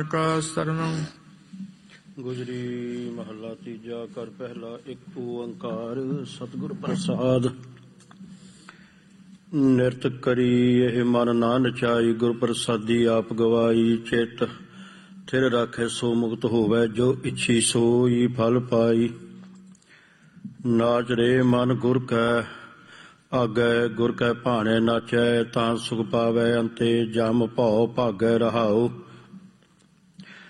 ਕਾ ਸਰਣੰ ਗੁਜਰੀ ਮਹੱਲਾ ਤੀਜਾ। ਕਰ ਪਹਿਲਾ ਇੱਕ ਓੰਕਾਰ ਸਤਿਗੁਰ ਪ੍ਰਸਾਦ। ਨਿਰਤ ਕਰੀ ਇਹ ਮਨ ਨਾ ਨਚਾਈ, ਗੁਰ ਪ੍ਰਸਾਦੀ ਆਪ ਗਵਾਈ। ਚਿੱਤ ਥਿਰ ਰਾਖੇ ਸੋ ਮੁਕਤ ਹੋਵੇ, ਜੋ ਇੱਛੀ ਸੋਈ ਫਲ ਪਾਈ। ਨਾਚ ਰੇ ਮਨ ਗੁਰ ਕੈ ਆਗੈ, ਗੁਰ ਕੈ ਭਾਣੇ ਨਾਚੈ। ਤਾਂ ਸੁਖ ਪਾਵੈ ਅੰਤੇ, ਜਮ ਭਉ ਭਾਗੈ ਰਹਾਉ।